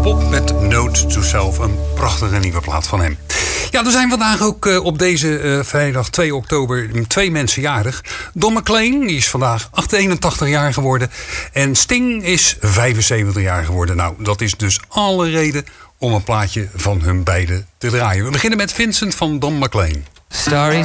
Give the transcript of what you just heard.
Pop met Note to Self. Een prachtige nieuwe plaat van hem. Ja, er zijn vandaag ook op deze vrijdag 2 oktober 2 mensen jarig. Don McLean, die is vandaag 81 jaar geworden. En Sting is 75 jaar geworden. Nou, dat is dus alle reden om een plaatje van hun beiden te draaien. We beginnen met Vincent van Don McLean. Starry